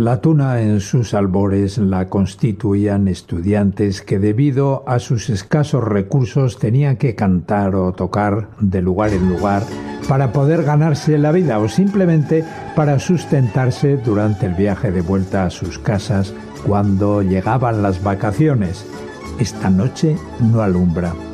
La tuna en sus albores la constituían estudiantes que debido a sus escasos recursos tenían que cantar o tocar de lugar en lugar para poder ganarse la vida o simplemente para sustentarse durante el viaje de vuelta a sus casas cuando llegaban las vacaciones. Esta noche no alumbra.